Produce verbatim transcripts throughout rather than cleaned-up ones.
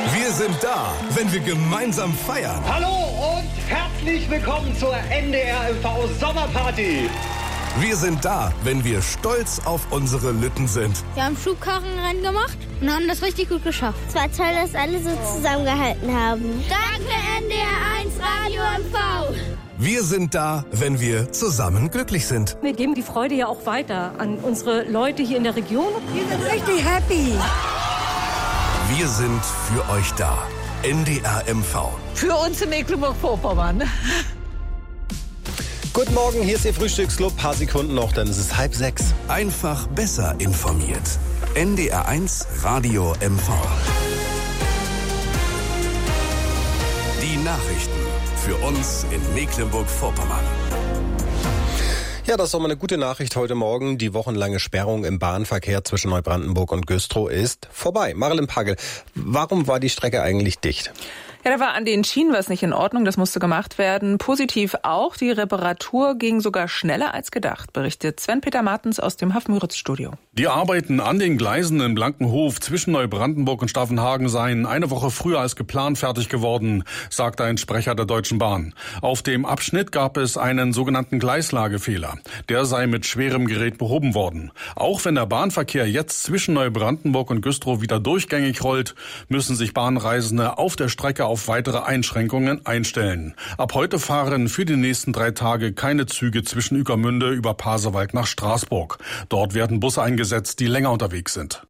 Wir sind da, wenn wir gemeinsam feiern. Hallo und herzlich willkommen zur N D R M V Sommerparty. Wir sind da, wenn wir stolz auf unsere Lütten sind. Wir haben Schubkarrenrennen gemacht und haben das richtig gut geschafft. Es war toll, dass alle so zusammengehalten haben. Danke N D R eins Radio M V. Wir sind da, wenn wir zusammen glücklich sind. Wir geben die Freude ja auch weiter an unsere Leute hier in der Region. Wir sind richtig happy. Wir sind für euch da. N D R M V. Für uns in Mecklenburg-Vorpommern. Guten Morgen, hier ist Ihr Frühstücksclub. Paar Sekunden noch, dann ist es halb sechs. Einfach besser informiert. N D R eins Radio M V. Die Nachrichten für uns in Mecklenburg-Vorpommern. Ja, das ist doch mal eine gute Nachricht heute Morgen. Die wochenlange Sperrung im Bahnverkehr zwischen Neubrandenburg und Güstrow ist vorbei. Marilyn Pagel, warum war die Strecke eigentlich dicht? Ja, da war an den Schienen was nicht in Ordnung, das musste gemacht werden. Positiv auch, die Reparatur ging sogar schneller als gedacht, berichtet Sven-Peter Martens aus dem Haf-Müritz-Studio. Die Arbeiten an den Gleisen in Blankenhof zwischen Neubrandenburg und Staffenhagen seien eine Woche früher als geplant fertig geworden, sagte ein Sprecher der Deutschen Bahn. Auf dem Abschnitt gab es einen sogenannten Gleislagefehler. Der sei mit schwerem Gerät behoben worden. Auch wenn der Bahnverkehr jetzt zwischen Neubrandenburg und Güstrow wieder durchgängig rollt, müssen sich Bahnreisende auf der Strecke auf weitere Einschränkungen einstellen. Ab heute fahren für die nächsten drei Tage keine Züge zwischen Ueckermünde über Pasewalk nach Straßburg. Dort werden Busse eingesetzt, die länger unterwegs sind.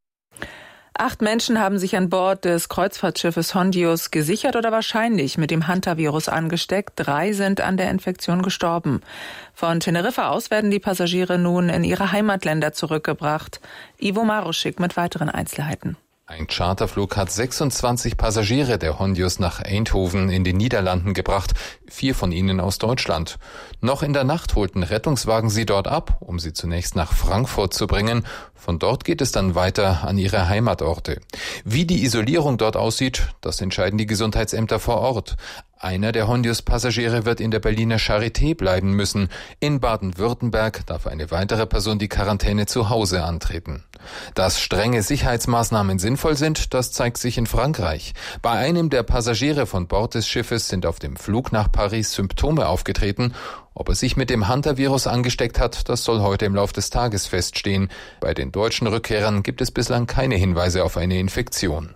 Acht Menschen haben sich an Bord des Kreuzfahrtschiffes Hondius gesichert oder wahrscheinlich mit dem Hantavirus angesteckt. Drei sind an der Infektion gestorben. Von Teneriffa aus werden die Passagiere nun in ihre Heimatländer zurückgebracht. Ivo Maruschik mit weiteren Einzelheiten. Ein Charterflug hat sechsundzwanzig Passagiere der Hondius nach Eindhoven in den Niederlanden gebracht, vier von ihnen aus Deutschland. Noch in der Nacht holten Rettungswagen sie dort ab, um sie zunächst nach Frankfurt zu bringen. Von dort geht es dann weiter an ihre Heimatorte. Wie die Isolierung dort aussieht, das entscheiden die Gesundheitsämter vor Ort. Einer der Hondius-Passagiere wird in der Berliner Charité bleiben müssen. In Baden-Württemberg darf eine weitere Person die Quarantäne zu Hause antreten. Dass strenge Sicherheitsmaßnahmen sinnvoll sind, das zeigt sich in Frankreich. Bei einem der Passagiere von Bord des Schiffes sind auf dem Flug nach Paris Symptome aufgetreten. Ob er sich mit dem Hantavirus angesteckt hat, das soll heute im Laufe des Tages feststehen. Bei den deutschen Rückkehrern gibt es bislang keine Hinweise auf eine Infektion.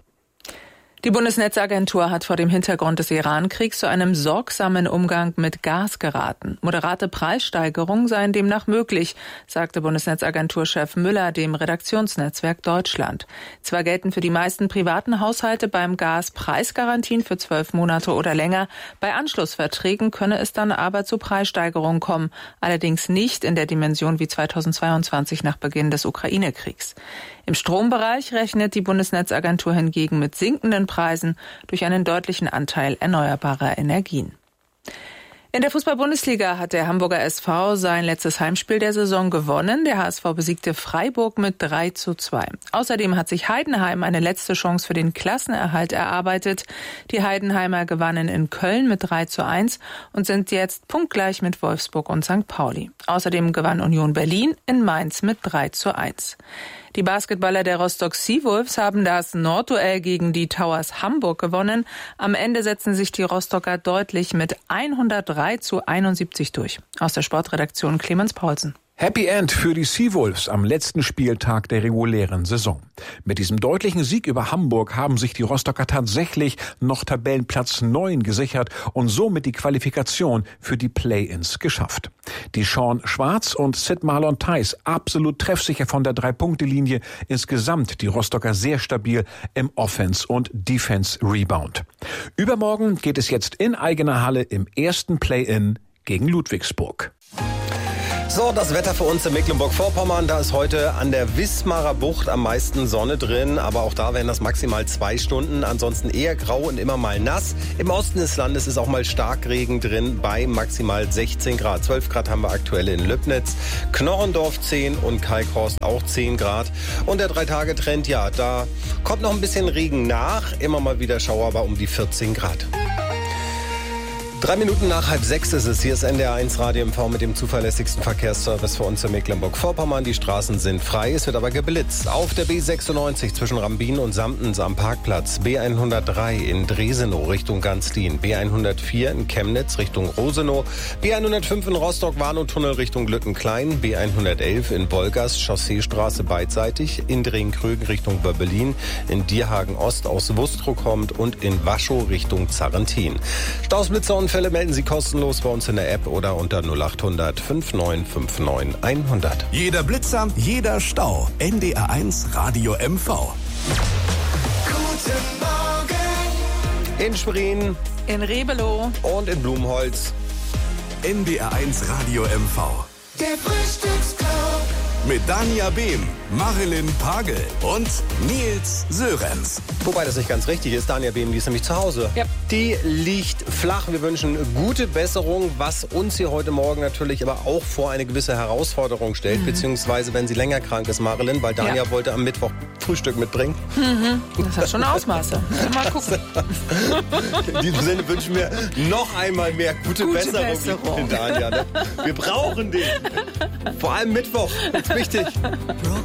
Die Bundesnetzagentur hat vor dem Hintergrund des Iran-Kriegs zu einem sorgsamen Umgang mit Gas geraten. Moderate Preissteigerungen seien demnach möglich, sagte Bundesnetzagenturchef Müller dem Redaktionsnetzwerk Deutschland. Zwar gelten für die meisten privaten Haushalte beim Gas Preisgarantien für zwölf Monate oder länger, bei Anschlussverträgen könne es dann aber zu Preissteigerungen kommen, allerdings nicht in der Dimension wie zweitausendzweiundzwanzig nach Beginn des Ukraine-Kriegs. Im Strombereich rechnet die Bundesnetzagentur hingegen mit sinkenden Preisen durch einen deutlichen Anteil erneuerbarer Energien. In der Fußball-Bundesliga hat der Hamburger S V sein letztes Heimspiel der Saison gewonnen. Der H S V besiegte Freiburg mit drei zu zwei. Außerdem hat sich Heidenheim eine letzte Chance für den Klassenerhalt erarbeitet. Die Heidenheimer gewannen in Köln mit drei zu eins und sind jetzt punktgleich mit Wolfsburg und Sankt Pauli. Außerdem gewann Union Berlin in Mainz mit drei zu eins. Die Basketballer der Rostock Seawolves haben das Nordduell gegen die Towers Hamburg gewonnen. Am Ende setzen sich die Rostocker deutlich mit hundertdrei zu einundsiebzig durch. Aus der Sportredaktion Clemens Paulsen. Happy End für die Seawolves am letzten Spieltag der regulären Saison. Mit diesem deutlichen Sieg über Hamburg haben sich die Rostocker tatsächlich noch Tabellenplatz neun gesichert und somit die Qualifikation für die Play-ins geschafft. Die Sean Schwarz und Sid Marlon Theis absolut treffsicher von der Drei-Punkte-Linie. Insgesamt die Rostocker sehr stabil im Offense- und Defense-Rebound. Übermorgen geht es jetzt in eigener Halle im ersten Play-in gegen Ludwigsburg. So, das Wetter für uns in Mecklenburg-Vorpommern. Da ist heute an der Wismarer Bucht am meisten Sonne drin. Aber auch da wären das maximal zwei Stunden. Ansonsten eher grau und immer mal nass. Im Osten des Landes ist auch mal Starkregen drin bei maximal sechzehn Grad. zwölf Grad haben wir aktuell in Lübnitz. Knorrendorf zehn und Kalkhorst auch zehn Grad. Und der Drei-Tage-Trend, ja, da kommt noch ein bisschen Regen nach. Immer mal wieder Schauer, aber um die vierzehn Grad. Drei Minuten nach halb sechs ist es. Hier ist N D R eins Radio M V mit dem zuverlässigsten Verkehrsservice für uns in Mecklenburg-Vorpommern. Die Straßen sind frei, es wird aber geblitzt. Auf der B sechsundneunzig zwischen Rambin und Samtens am Parkplatz. B hundertdrei in Dresenow Richtung Ganzlin. B hundertvier in Chemnitz Richtung Rosenow. B hundertfünf in Rostock-Warnow-Tunnel Richtung Lückenklein. B hundertelf in Wolgast Chausseestraße beidseitig. In Drehkrögen Richtung Böbbelin. In Dierhagen-Ost aus Wustrow kommt und in Waschow Richtung Zarrentin. Staus, Blitzer und Fälle melden Sie kostenlos bei uns in der App oder unter null acht hundert fünfundneunzig neunundfünfzig hundert. Jeder Blitzer, jeder Stau. N D R eins Radio M V. Guten Morgen. In Schwerin. In Rebelow. Und in Blumholz. N D R eins Radio M V. Der Frühstücksclub. Mit Dania Behm, Marilyn Pagel und Nils Sörenz. Wobei das nicht ganz richtig ist. Dania Behm, die ist nämlich zu Hause. Ja. Die liegt flach. Wir wünschen gute Besserung, was uns hier heute Morgen natürlich aber auch vor eine gewisse Herausforderung stellt. Mhm. Beziehungsweise, wenn sie länger krank ist, Marilyn, weil Dania ja. wollte am Mittwoch Frühstück mitbringen. Mhm. Das hat schon Ausmaße. Mal gucken. In diesem Sinne wünschen wir noch einmal mehr gute, gute Besserung. Besserung. Dania, ne? Wir brauchen den. Vor allem Mittwoch. Wichtig.